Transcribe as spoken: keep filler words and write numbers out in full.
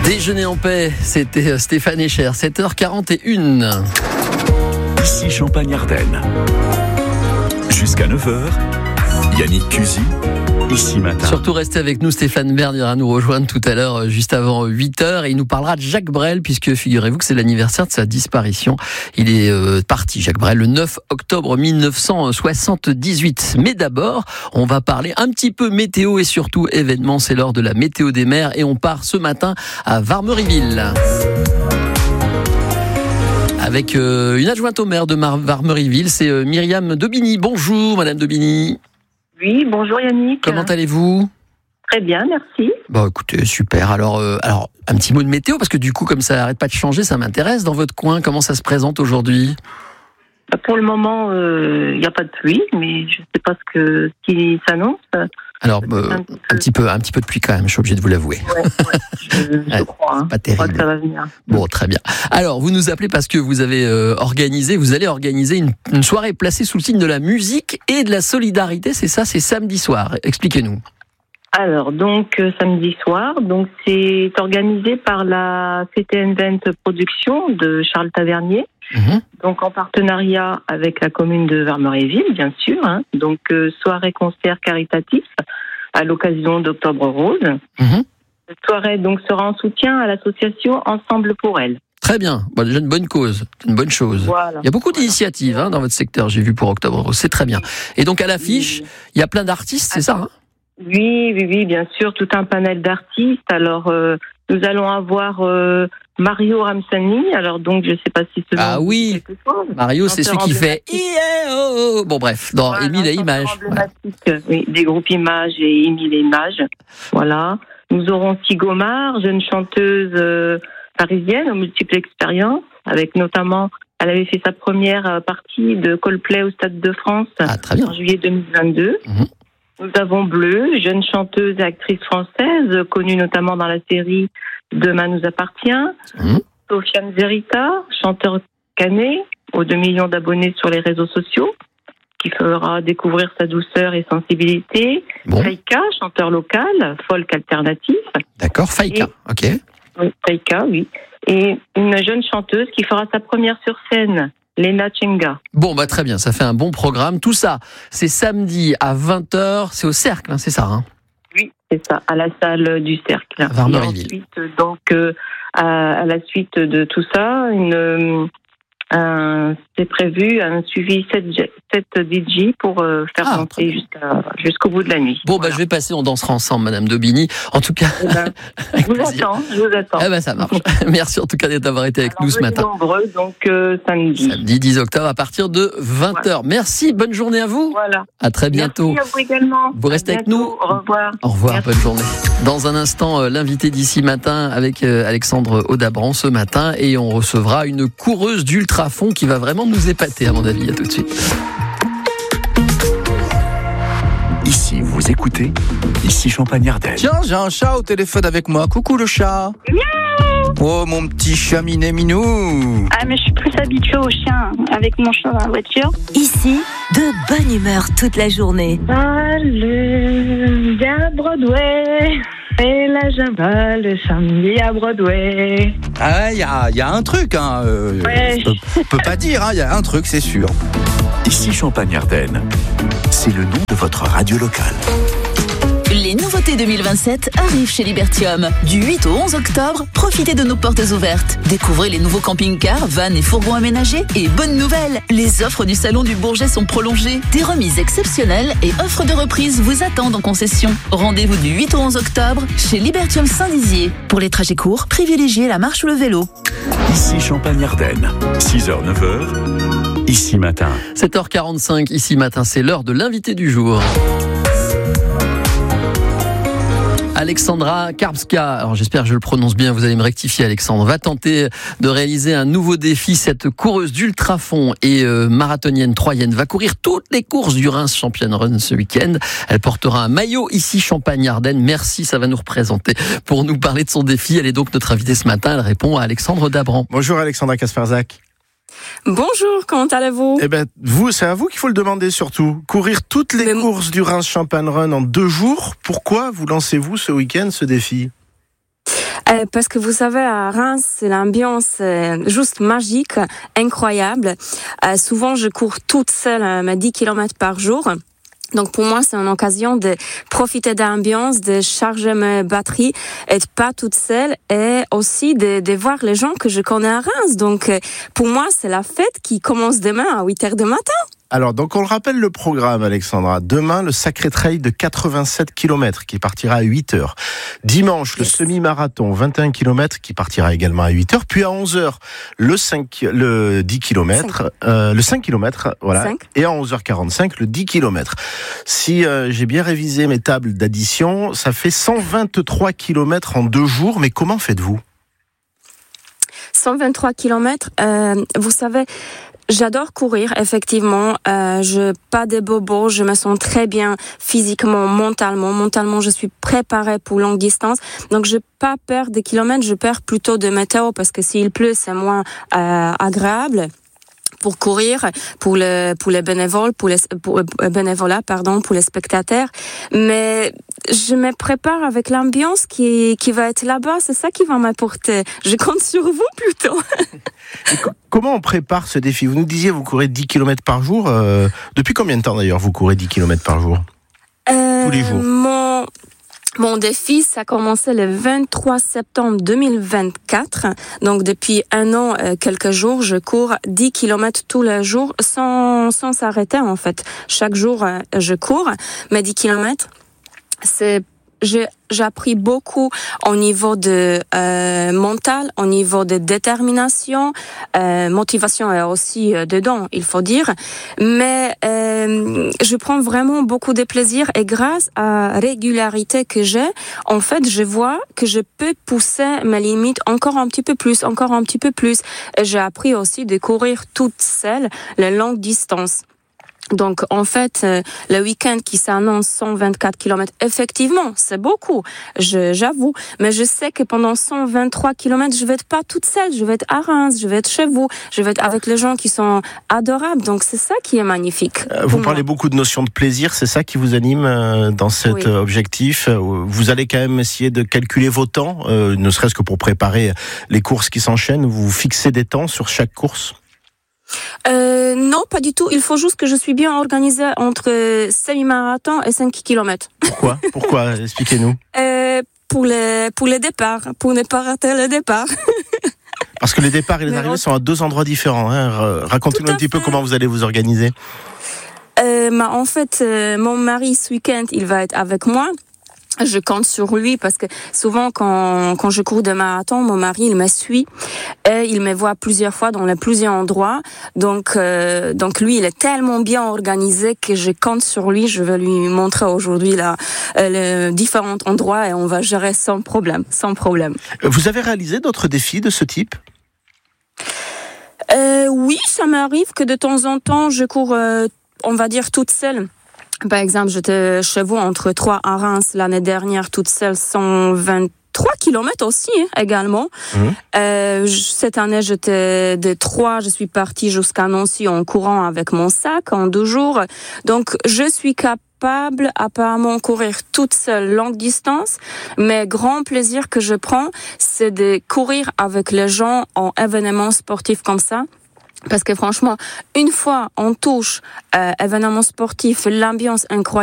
Déjeuner en paix, c'était Stéphane Echer, sept heures quarante et une. Ici Champagne-Ardenne. Jusqu'à neuf heures, Yannick Cusy, Ici Matin. Surtout restez avec nous, Stéphane Bern ira nous rejoindre tout à l'heure, juste avant huit heures, et il nous parlera de Jacques Brel, puisque figurez-vous que c'est l'anniversaire de sa disparition. Il est euh, parti, Jacques Brel, le neuf octobre mille neuf cent soixante-dix-huit. Mais d'abord, on va parler un petit peu météo et surtout événements. C'est l'heure de la météo des mers, et on part ce matin à Varmeryville. Avec euh, une adjointe au maire de Mar- Varmeryville, c'est euh, Myriam Daubigny. Bonjour, Madame Daubigny. Oui, bonjour Yannick. Comment allez-vous ? Très bien, merci. Bon, écoutez, super. Alors, euh, alors, un petit mot de météo, parce que du coup, comme ça n'arrête pas de changer, ça m'intéresse. Dans votre coin, comment ça se présente aujourd'hui ? Pour le moment, il euh, n'y a pas de pluie, mais je ne sais pas ce, que, ce qui s'annonce. Alors, euh, un, petit un, petit peu, un petit peu de pluie quand même, je suis obligé de vous l'avouer. Ouais, ouais, je, je ouais, crois. Hein. Pas terrible. Je crois que ça va venir. Bon, très bien. Alors, vous nous appelez parce que vous avez euh, organisé, vous allez organiser une, une soirée placée sous le signe de la musique et de la solidarité. C'est ça, c'est samedi soir. Expliquez-nous. Alors, donc, euh, samedi soir, donc c'est organisé par la C T Invent Production de Charles Tavernier. Mmh. Donc, en partenariat avec la commune de Varmeryville, bien sûr. Hein. Donc, euh, soirée-concert caritatif à l'occasion d'Octobre Rose. Mmh. Cette soirée donc sera en soutien à l'association Ensemble pour elle. Très bien. Bon, déjà une bonne cause, une bonne chose. Voilà. Il y a beaucoup d'initiatives hein, dans votre secteur, j'ai vu pour Octobre Rose. C'est très bien. Et donc, à l'affiche, oui. Il y a plein d'artistes, c'est ça hein ? Oui, oui, oui, bien sûr, tout un panel d'artistes. Alors, euh, nous allons avoir euh, Mario Ramsani. Alors, donc, je ne sais pas si ce nom ah oui, quelque chose. Mario, c'est celui qui fait yeah, oh, oh. Bon, bref, dans voilà, Émile et Images. Ouais. Oui, des groupes Images et Émile et Images. Voilà. Nous aurons Sigomar, jeune chanteuse euh, parisienne aux multiples expériences, avec notamment, elle avait fait sa première partie de Coldplay au Stade de France ah, très bien. En juillet deux mille vingt-deux. Mm-hmm. Nous avons Bleu, jeune chanteuse et actrice française, connue notamment dans la série Demain nous appartient. Mmh. Sofiane Zerita, chanteur canet, aux deux millions d'abonnés sur les réseaux sociaux, qui fera découvrir sa douceur et sensibilité. Bon. Faïka, chanteur local, folk alternatif. D'accord, Faïka, et, ok. Oui, Faïka, oui. Et une jeune chanteuse qui fera sa première sur scène. Léna Chenga. Bon, bah très bien, ça fait un bon programme. Tout ça, c'est samedi à vingt heures, c'est au Cercle, hein, c'est ça hein ? Oui, c'est ça, à la salle du Cercle. À Varmeryville. Et ensuite, donc, euh, à, à la suite de tout ça, une, un, c'est prévu un suivi sept D J pour euh, faire ah, danser jusqu'à, jusqu'au bout de la nuit. Bon, voilà. bah je vais passer, on dansera ensemble, Madame Daubigny. En tout cas, eh ben, je vous attends, je vous attends. Eh ben, ça marche. Merci en tout cas d'avoir été avec Alors, nous ce matin. Nombreux, donc euh, samedi. Samedi dix octobre à partir de vingt heures. Voilà. Merci, bonne journée à vous. Voilà. À très bientôt. Merci à vous également. Vous restez avec nous. Au revoir. Au revoir, Merci. Bonne journée. Dans un instant, l'invité d'Ici Matin avec Alexandre Audabran ce matin, et on recevra une coureuse d'ultrafond qui va vraiment nous épater à mon avis. À tout de suite. Ici, vous écoutez Ici Champagne-Ardenne. Tiens, j'ai un chat au téléphone avec moi. Coucou le chat. Miaou. Oh mon petit chat minet minou. Ah mais je suis plus habituée aux chiens avec mon chat dans la voiture. Ici, de bonne humeur toute la journée. Allume à Broadway. Et là je vais le samedi à Broadway. Ah il y a, y a un truc hein. Euh, ouais. Je peux, peux pas dire hein. Il y a un truc c'est sûr. Ici Champagne-Ardenne. C'est le nom de votre radio locale. Les nouveautés deux mille vingt-sept arrivent chez Libertium. Du huit au onze octobre, profitez de nos portes ouvertes. Découvrez les nouveaux camping-cars, vannes et fourgons aménagés. Et bonne nouvelle, les offres du Salon du Bourget sont prolongées. Des remises exceptionnelles et offres de reprise vous attendent en concession. Rendez-vous du huit au onze octobre chez Libertium Saint-Dizier. Pour les trajets courts, privilégiez la marche ou le vélo. Ici Champagne-Ardenne, six heures neuf heures. Ici Matin. sept heures quarante-cinq, Ici Matin, c'est l'heure de l'invité du jour. Alexandra Karbska, alors j'espère que je le prononce bien, vous allez me rectifier Alexandre, va tenter de réaliser un nouveau défi. Cette coureuse d'ultrafond et euh, marathonienne troyenne va courir toutes les courses du Reims Champion Run ce week-end. Elle portera un maillot Ici Champagne-Ardenne. Merci, ça va nous représenter. Pour nous parler de son défi, elle est donc notre invitée ce matin. Elle répond à Alexandre Audabran. Bonjour Alexandra Kasperzak. Bonjour, comment allez-vous ? Eh ben, vous, c'est à vous qu'il faut le demander surtout. Courir toutes les Mais... courses du Reims Champagne Run en deux jours. Pourquoi vous lancez-vous ce week-end ce défi ? Euh, parce que vous savez, à Reims, c'est l'ambiance euh, juste magique, incroyable. Euh, souvent, je cours toute seule euh, mes dix kilomètres par jour. Donc pour moi, c'est une occasion de profiter de l'ambiance, de charger mes batteries, être pas toute seule et aussi de, de voir les gens que je connais à Reims. Donc pour moi, c'est la fête qui commence demain à huit heures du matin. Alors, donc on le rappelle le programme, Alexandra. Demain, le Sacré Trail de quatre-vingt-sept kilomètres qui partira à huit heures. Dimanche, yes. Le semi-marathon vingt et un kilomètres qui partira également à huit heures. Puis à onze heures, le, cinq, le dix kilomètres, euh, le cinq kilomètres, voilà. cinq. Et à onze heures quarante-cinq, le dix kilomètres. Si euh, j'ai bien révisé mes tables d'addition, ça fait cent vingt-trois kilomètres en deux jours. Mais comment faites-vous ? cent vingt-trois kilomètres, euh, vous savez... J'adore courir, effectivement. Euh, je pas des bobos, je me sens très bien physiquement, mentalement. Mentalement, je suis préparée pour longue distance. Donc, je pas peur des kilomètres, je perds plutôt de météo parce que s'il pleut, c'est moins euh, agréable pour courir, pour le pour les bénévoles, pour les pour, euh, bénévolat, pardon, pour les spectateurs. Mais je me prépare avec l'ambiance qui qui va être là-bas. C'est ça qui va m'apporter. Je compte sur vous plutôt. Comment on prépare ce défi ? Vous nous disiez vous courez dix kilomètres par jour. Euh, depuis combien de temps d'ailleurs vous courez dix kilomètres par jour ? euh, Tous les jours. Mon Mon défi, ça a commencé le vingt-trois septembre deux mille vingt-quatre. Donc, depuis un an, euh, quelques jours, je cours dix kilomètres tous les jours sans, sans s'arrêter, en fait. Chaque jour, euh, je cours. Mais dix kilomètres, c'est, j'ai, j'ai appris beaucoup au niveau de euh, mental, au niveau de détermination, euh, motivation est aussi euh, dedans, il faut dire. Mais euh, je prends vraiment beaucoup de plaisir et grâce à la régularité que j'ai, en fait, je vois que je peux pousser mes limites encore un petit peu plus, encore un petit peu plus. Et j'ai appris aussi de courir toute seule les longues distances. Donc, en fait, euh, le week-end qui s'annonce cent vingt-quatre kilomètres, effectivement, c'est beaucoup, je, j'avoue. Mais je sais que pendant cent vingt-trois kilomètres, je vais être pas toute seule. Je vais être à Reims, je vais être chez vous, je vais être avec les gens qui sont adorables. Donc, c'est ça qui est magnifique. Euh, vous parlez moi. beaucoup de notions de plaisir, c'est ça qui vous anime euh, dans cet oui. objectif. Vous allez quand même essayer de calculer vos temps, euh, ne serait-ce que pour préparer les courses qui s'enchaînent. Vous fixez des temps sur chaque course ? Euh, non, pas du tout. Il faut juste que je suis bien organisée entre semi-marathon et cinq kilomètres. Pourquoi ? Pourquoi ? Expliquez-nous. Euh, pour les, pour les départs, pour ne pas rater le départ. Parce que les départs et les Mais arrivées on... sont à deux endroits différents. Hein. Racontez-nous un petit fait. peu comment vous allez vous organiser. Euh, bah, en fait, euh, mon mari, ce week-end, il va être avec moi. Je compte sur lui parce que souvent quand quand je cours des marathons, mon mari il me suit et il me voit plusieurs fois dans les plusieurs endroits. Donc euh, donc lui il est tellement bien organisé que je compte sur lui. Je vais lui montrer aujourd'hui là euh, les différents endroits et on va gérer sans problème, sans problème. Vous avez réalisé d'autres défis de ce type ? Euh, oui, ça m'arrive que de temps en temps je cours, euh, on va dire toute seule. Par exemple, j'étais chez vous entre Troyes à Reims l'année dernière, toute seule, cent vingt-trois kilomètres aussi, hein, également. Mmh. Euh, cette année, j'étais de Troyes, je suis partie jusqu'à Nancy en courant avec mon sac en deux jours. Donc, je suis capable, apparemment, courir toute seule longue distance. Mais grand plaisir que je prends, c'est de courir avec les gens en événements sportifs comme ça. Parce que franchement, une fois on touche euh, événement sportif, l'ambiance incroyable.